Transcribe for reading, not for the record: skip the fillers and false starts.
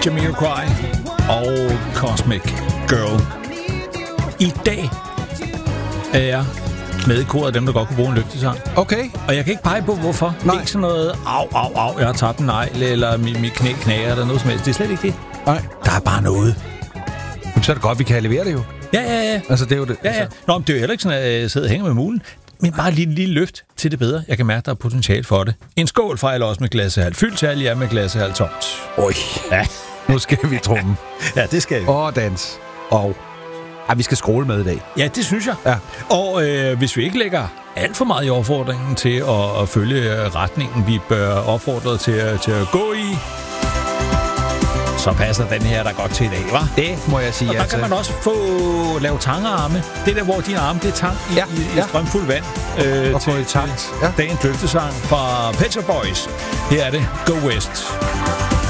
Jamiroquai og Cosmic Girl. I dag er jeg med i koret af dem, der godt kunne bruge en løftesang. Okay. Og jeg kan ikke pege på, hvorfor. Nej. Det er ikke sådan noget, au, jeg har tabt en negl, eller mit knæ knager, eller noget som helst. Det er slet ikke det. Nej. Der er bare noget. Jamen, så er det godt, vi kan levere det jo. Ja. Altså, det er jo det. Ja. Nå, men det er jo heller ikke sådan, at jeg sidder og hænger med mulen. Men bare et lille løft til det bedre. Jeg kan mærke, der er potentiale for det. En skål fejler også med glassehal. Fyldt til ja med glassehal tomt. Oj. Ja. Nu skal vi trumme. Ja, det skal vi. Og dans. Og vi skal skråle med i dag. Ja, det synes jeg. Ja. Og hvis vi ikke lægger alt for meget i opfordringen til at følge retningen, vi bør opfordre til at gå i, så passer den her der godt til i dag, hva'? Det må jeg sige. Og der kan man også lave tangerarme. Det der, hvor dine arme, det er tang i strømfuld vand. Og få i takt. Dagens løftesang fra Pet Shop Boys. Her er det Go West.